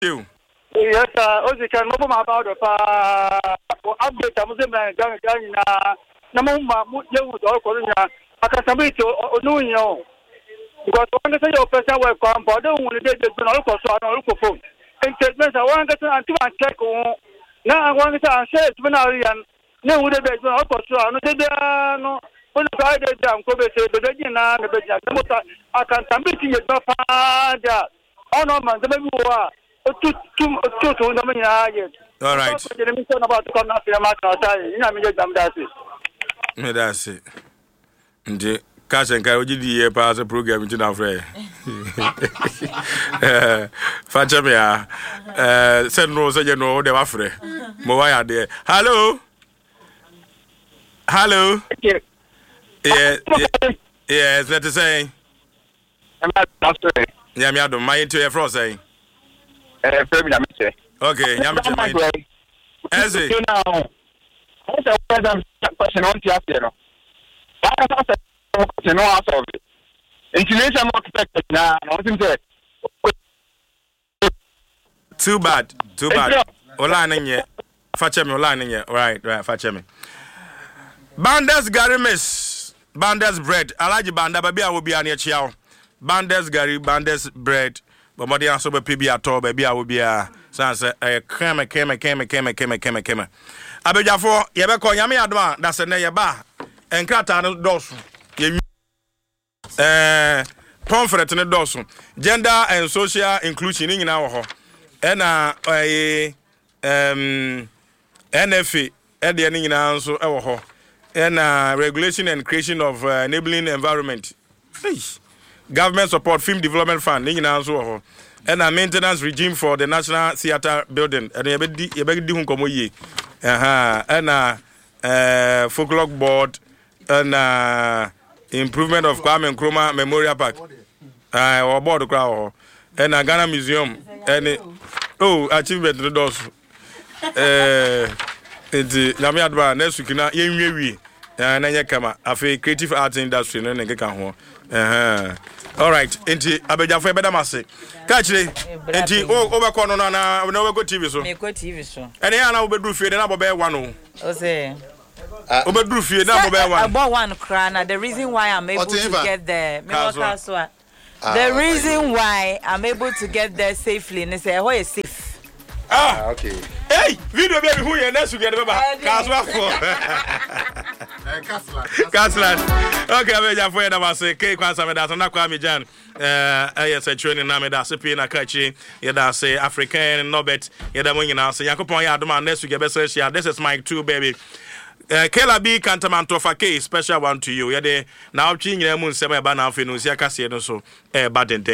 You. Yes, also can move my about the update. I'm saying, Namuma, you would all call it. I can submit to you. Because one of your person will come, but don't want to get the local phone. And statements I want to get to check. Now I want to say it's when I am no would have been local. No, when I did them, go to the Virginia, I can submit to your father. Oh no, man, the baby war. All right. That's it. Cash and carry the pass a program in Afre. Fachamia, send no, say you know, the Afre. Moya there. Hello. Hello. Yes, let's say. Yeah, me I don't mind to your frost saying. Okay, Yamiche. As it now, what's a question on the afternoon? I know out of it. Insulation expected now, nothing said. Too bad. Olaning yet. Fetch me, Olaning yet. Right, fetch me. Bandas Garimis, Bandas bread. I like Banda, baby, I will be on your chow. Bandas Gary, Bandas bread. But my dear, so baby, I told baby, I will be a sans a came. Abejafo, Yabeko, Yami Adma, that's a near bar, and Cratan Dawson. Pamphlet in the Dawson. Gender and social inclusion in our home. And NFA, at the ending in answer our home. And regulation and creation of enabling environment. Government support film development fund in answer. And a maintenance regime for the National Theatre building. And and folklore board and improvement of Kwame Nkrumah Memorial Park. Or board crowd. And a Ghana Museum. And achievement to the doors. It's Yamiadba, next week, Yemi, and Nanyakama, a creative arts industry, and Gekamo. All right, Enti Abejafo Bedamase. Catch it. Enti over corner na we no go TV so. Me go TV so. And here na we do fie na bobe one o. say. We do fie na bobe one. About one cry na the reason why I'm able to get there. The reason why I'm able to get there safely and say, "How is safe?" Okay. Hey, video baby who you next together baba. Kaswa for. Kaslan. Okay, Abejafo Bedamase. Ke kwansa me da so na kwa me jan. Yes, a training na me da se pe na kachi. Ye da say African Nobet. Ye da mo nyina say Yakopon ya adoma next week be so share. This is Mike 2 baby. Kela B Kantamanto Fake special one to you. Ye de na opchi nyina mu nsem e ba na afi no sia kase no so bad